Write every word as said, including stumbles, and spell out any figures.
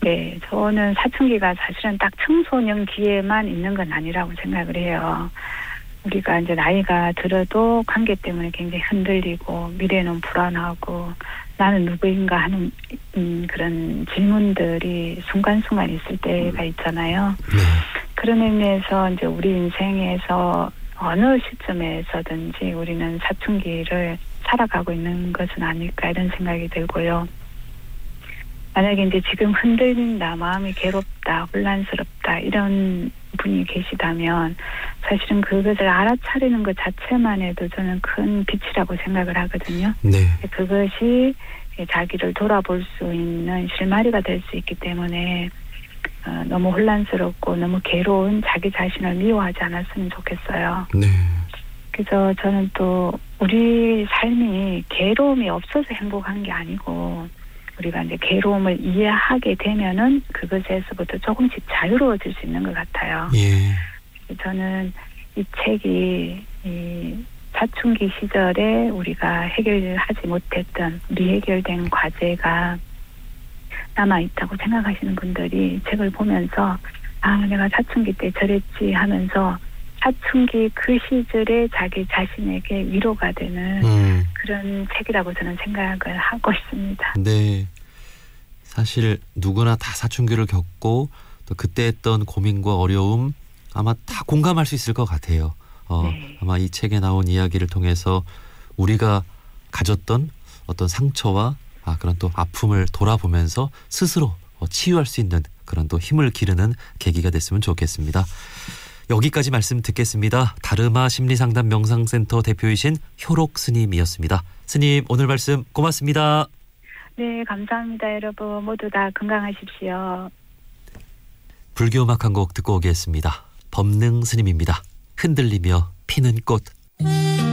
네, 저는 사춘기가 사실은 딱 청소년기에만 있는 건 아니라고 생각을 해요. 우리가 이제 나이가 들어도 관계 때문에 굉장히 흔들리고 미래는 불안하고 나는 누구인가 하는 음, 그런 질문들이 순간순간 있을 때가 있잖아요. 네. 그런 의미에서 이제 우리 인생에서 어느 시점에서든지 우리는 사춘기를 살아가고 있는 것은 아닐까 이런 생각이 들고요. 만약에 이제 지금 흔들린다, 마음이 괴롭다, 혼란스럽다 이런 분이 계시다면 사실은 그것을 알아차리는 것 자체만 해도 저는 큰 빛이라고 생각을 하거든요. 네. 그것이 자기를 돌아볼 수 있는 실마리가 될 수 있기 때문에 어, 너무 혼란스럽고 너무 괴로운 자기 자신을 미워하지 않았으면 좋겠어요. 네. 그래서 저는 또 우리 삶이 괴로움이 없어서 행복한 게 아니고 우리가 이제 괴로움을 이해하게 되면은 그것에서부터 조금씩 자유로워질 수 있는 것 같아요. 예. 저는 이 책이 이 사춘기 시절에 우리가 해결하지 못했던 미해결된 과제가 남아있다고 생각하시는 분들이 이 책을 보면서 아 내가 사춘기 때 저랬지 하면서 사춘기 그 시절에 자기 자신에게 위로가 되는 음. 그런 책이라고 저는 생각을 하고 있습니다. 네. 사실 누구나 다 사춘기를 겪고 또 그때 했던 고민과 어려움 아마 다 공감할 수 있을 것 같아요. 어, 네. 아마 이 책에 나온 이야기를 통해서 우리가 가졌던 어떤 상처와 아, 그런 또 아픔을 돌아보면서 스스로 어, 치유할 수 있는 그런 또 힘을 기르는 계기가 됐으면 좋겠습니다. 여기까지 말씀 듣겠습니다. 다르마 심리상담 명상센터 대표이신 효록 스님이었습니다. 스님 오늘 말씀 고맙습니다. 네, 감사합니다. 여러분 모두 다 건강하십시오. 불교 음악 한 곡 듣고 오겠습니다. 법능 스님입니다. 흔들리며 피는 꽃.